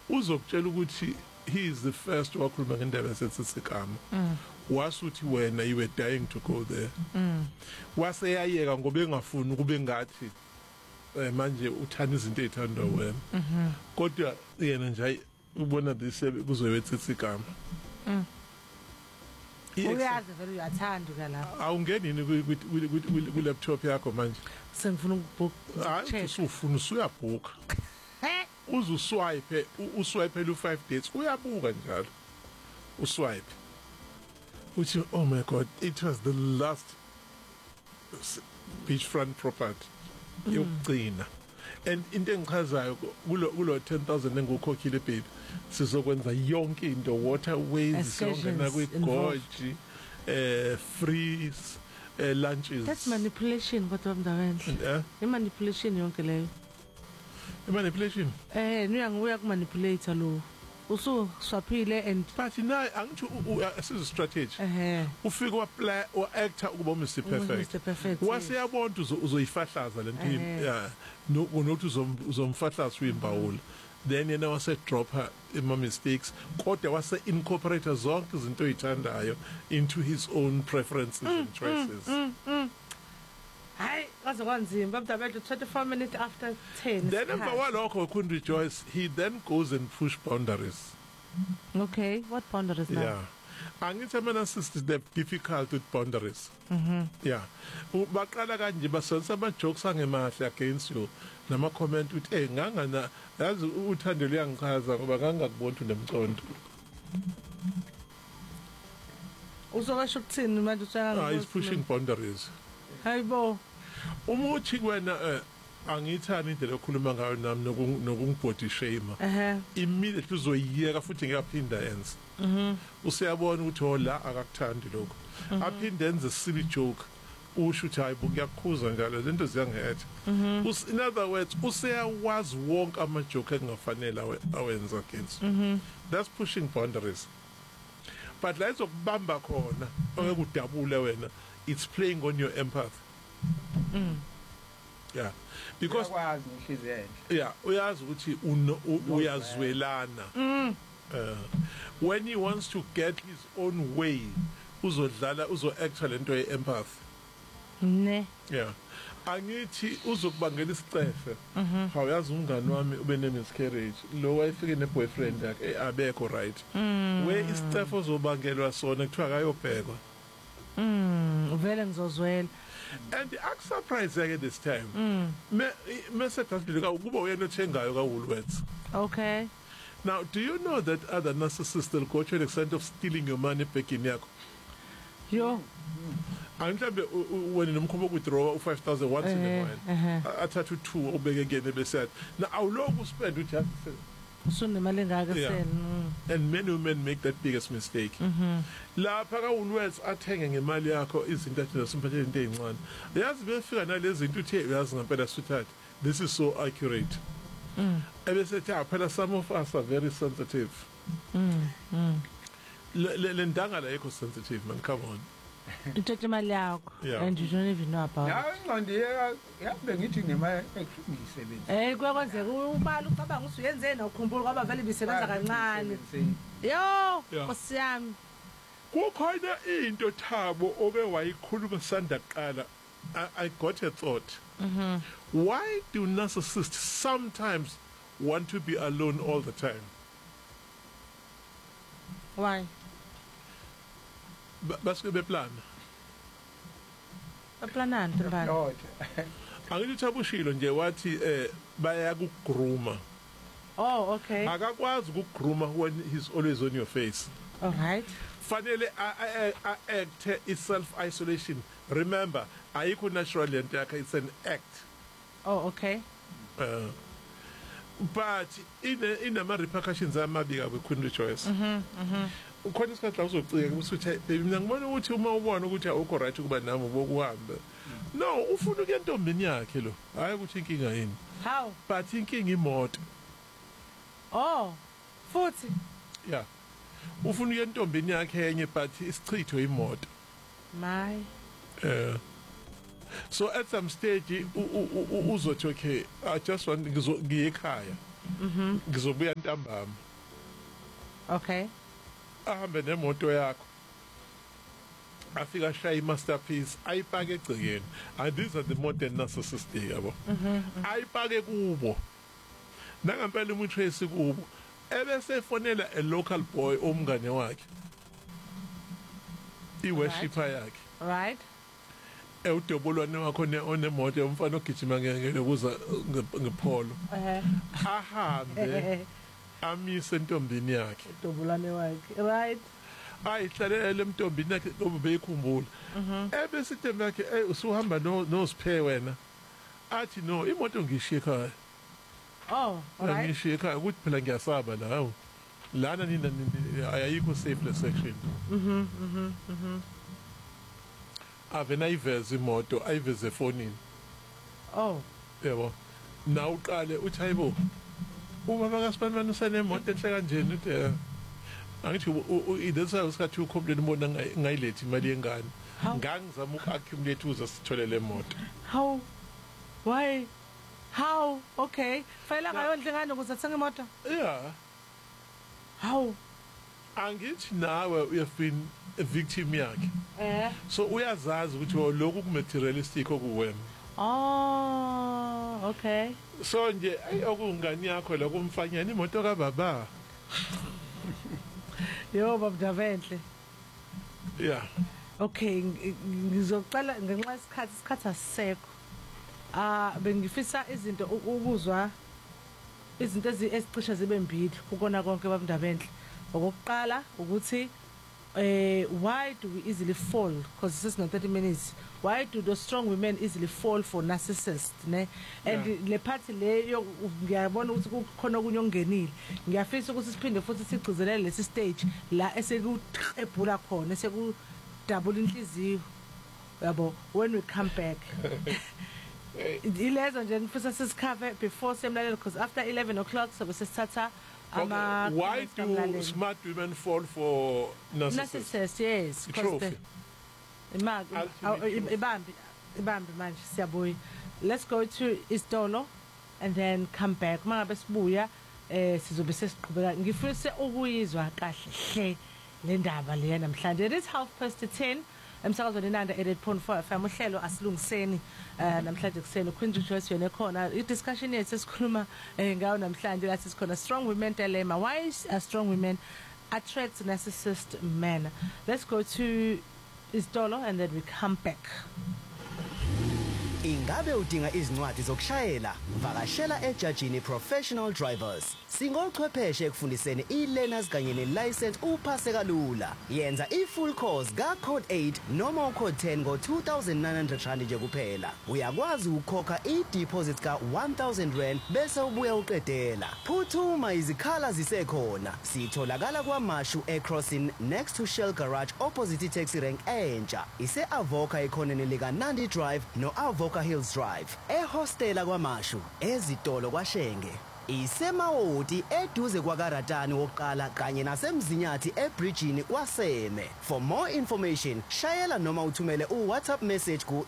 uzokutshela ukuthi he is the first wakhuluma ngendaba yaseTsikama wasuthi wena you were dying to go there waseyayeka ngoba engafuni ukube ngathi manje uthanda izinto ezithandwa wena kodwa yena nje ubona bese kuzoyetsikama uyazi vele uyathanda ukalapha awungeni ku laptop yakho manje sengifuna ukubook hayi usufuna usuyabooka uzuswipe uswipe lu 5 dates uyabuka njalo uswipe uthi oh my god it was the last beachfront property yokugcina and into engichazayo kulo 10,000 engukhokhile baby sizokwenza yonke into waterways songena kwigorge free lunches. That's manipulation kodwa mndawenhle imanipulation yonke leyo manipulation uya ku manipulate lo usu swaphile and but naye angithi asizo strategy ufika wa play or actor ukuba Mr Perfect waseyabona uzoyifahlaza lento yeah nokuthi uzomfahlaza uyimbawula then yena wase drop her ima mistakes kodwa wase incorporate zonke izinto ezithandayo into his own preferences and choices hayi kaze kwanzima mntabethu 24 minutes after 10 then emva kwalokho couldn't rejoice he then goes and push boundaries. Okay, what boundaries now? Yeah, angithi mina sister the difficult with boundaries. Yeah, baqala kanje basonsa ama jokes angemahle against you nama comment uthi ngangana yazi uthando liyangichaza ngoba ngangakubona unemcondo uzokasho ukuthini manje uthanga he's pushing boundaries. Hayibo umuthi kwena angithani indlela yokukhuluma ngayo nami nokungibody shame immediately uzoyiyeka futhi ngiyaphinda yenza usiyabona ukuthi hola akakuthandi lokho aphinda enze silly joke usho ukuthi hayi bukuyakhuza njalo lento ziyangetha in other words useyawazi wonke ama joke engafanele awenza against that's pushing boundaries but la izokubamba khona ongekudabule wena it's playing on your empathy. Yeah, because uyazi ukuthi uyazwelana when he wants to get his own way uzodlala uzo-acta lento ye-empathy ne yeah angithi uzokubangela isicefe awuyazi umngani wami ube ne-miscarriage lo wayefike ne-boyfriend yakhe abekho right where isicefe ozobangelwa sona kuthiwa kayobhekwa vele ngizozwela and akusurprise yake this time message asidilika ukuba uyena othengayo kaWoolworths. Okay, now do you know that other narcissists will go to the extent of stealing your money back in yakho yo mhlambe wena nomkhombo withdraw u5,000 once in a while athatha u2 ubeke kene bese na awuloko uspend uthi usunemali engaka sel and many women make that biggest mistake lapha kaWoolworths athenge ngemali yakho izinto ezimphathele into ezincane yazi befika nalezi zinto uthe uyazi ngempela sweetheart this is so accurate ebese phela some of us are very sensitive le ndanga la ekho sensitive man come on uthathe imali yakho and you don't even know about ngqondi yabe ngithi ngema ngisebenza kwakwenzeka ubala ucabanga usuyenzeni ukukhumbula kwaba vele bisebenza kancane yo nkosiyami kukhona into Thabo oke wayikhuluma sanda qala I got a thought why do narcissists sometimes want to be alone all the time? Why? Baske beplan baplanani ntambana angithi Thabushilo nje wathi baya kugrooma. Oh okay, akakwazi ukugrooma when he's always on your face. All right, fanele act is self isolation. Remember ayikho natural lento yakhe, it's an act. Oh okay, but in ama repercussions amabika kweQueen Rejoice ukhona isikhathi la uzocika usuthi baby mina ngibona ukuthi uma ubona ukuthi awukho right ukuba nami bokuhamba no ufuna ukuya entombini yakhe lo hayi ukuthi inkinga yini how but inkinga imoto oh futhi yeah ufuna ukuya entombini yakhe enye but isichitho imoto my so at some stage uzothi okay I just want ngiye ekhaya ngizobuya ntambama Okay. ahambe nemoto yakho afika shaya imasterpiece ayipake egcekeni and these are the modern narcissists yabo ayipake kubo nangempela umuntu esikubo ebese fonela a local boy omngane wakhe iworshipper yakhe Right. Udobolwane wakho onemoto yomfana ogijima ngeke kuza ngepholo ahambe amise entombini yakhe Udobolwane wakhe. Right. ayihlalele emntombini yakhe ngoba beyikhumbula ebese itembe yakhe usuhamba nosiphe wena athi no imoto ngishiye ekhaya Oh, alright. ngishiye ekhaya ukuthi phela ngiyasaba la lana nina ayikho safe le section ave nayiveze imoto ayiveze efonini Oh. yebo na uqale uthi hayibo ubaba kaSpanman usenemoto enhle kanjeni uthi angithi idesa usikhathi ucomplain ubona ngayilethi imali yengane ngangizama ukaccumulate uze sithole le moto How? Why? How? Okay. Fayela ngayondle ngane ukuze athenge imoto. yeah How? angithi nawe uyafin a victim yakhe so uyazazi ukuthi lokhu kumaterialistic okuwena Oh, okay. so nje okungani yakho la kumfanyana imoto kaBaba Yo babdavenhle. yeah Okay, ngizocela ngenxa isikhathi asisekho. Bengifisa izinto ukuzwa izinto ezicisha zibe mbili ukona konke babdavenhle. Okokuqala ukuthi why do we easily fall, because this is not 30 minutes, why do those strong women easily fall for narcissists ne and le party leyo ngiyabona ukuthi kukhona okunye ongenile ngiyafisa ukuthi siphinde futhi sigcizelele lesi stage la esekuqebhula khona eseku double inhliziyo yabo when we come back ilezo nje ngifisa sisikhave before semlalelo because after 11 o'clock so sesithatha why do smart women fall for narcissists? Yes, because ibambi manje siyabuya. Let's go to Isdolo and then come back. Mangabe sibuya sizobe sesiqhubeka. Ngifisa ukuyizwa kahle hle le ndaba le namhlanje. It is 10:30. Emsakazweni nanda 88.4 FM uhlelo asilungiseni namhlanje kuseni uQueen Joyce yena ekhona i-discussion yethu esikhuluma ngayo namhlanje lathi sikhona strong women dilemma. Why strong women attract narcissist men? Let's go to Isdolo and then we come back. Ingabe udinga izincwadi zokushayela? Vakashela eJajini Professional Drivers. Singochwepheshe ekufundiseni e-learners kanye ne-license uphase kalula. Yenza i-full course ka-Code 8 noma uCode 10 ngo-2,900 rand nje kuphela. Uyakwazi ukukhokha i-deposit ka-1,000 rand bese ubuya uqedela. Phuthuma izikhala zisekhona. Sitholakala kwaMashu eCrossing next to Shell Garage opposite i-taxi rank entsha. Ise-Avoca ekhoneni lika-Nandi Drive no-Avoca Hills Drive. Ehostela kwaMashu, ezitolo kwaShenge. Isemawoti eduze kwakaratani wokuqala kanye nasemzinyathi ebridgeini kwaSeme. For more information, shayela noma uthumele uWhatsApp message ku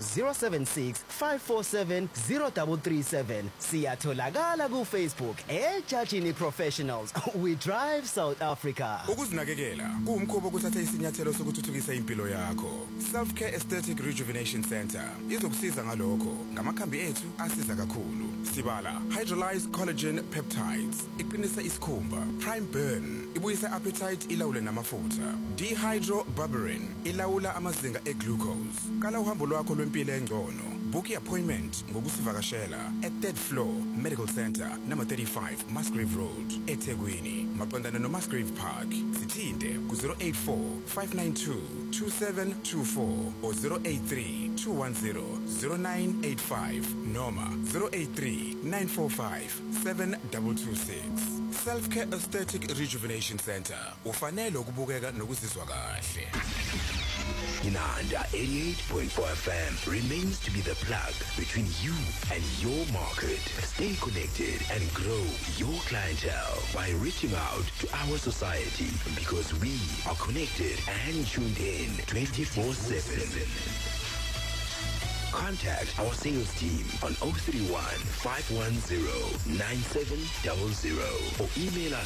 076 Siyatholakala ku Facebook eJajini Professionals. We drive South Africa. Ukuzinakekela kuumkhobo kuthatha isinyathelo sokuthuthukisa impilo yakho. Self Care Aesthetic Rejuvenation Center izokusiza ngalokho. Ngamakhambi ethu asiza kakhulu. Sibala hydrolyzed collagen peptides iqinisa isikhumba, prime burn ibuyisa appetite ilawule namafutha, dehydroberberine ilawula amazinga eglucose. Kala uhambo lwakho lwempilo engcono. Book appointment ngokusivakashela at 3rd floor Medical Center number 35 Musgrave Road eThekwini maqondana no Musgrave Park. Sithinte ku 084 592 2724 or 083 210 0985 noma 083 945 7226. Self Care Aesthetic Rejuvenation Center. Ufanele ukubukeka nokuzizwa kahle. Inanda 88.4 FM remains to be the plug between you and your market. Stay connected and grow your clientele by reaching out to our society because we are connected and tuned in 24/7. Contact our sales team on 031 510 9700 or email us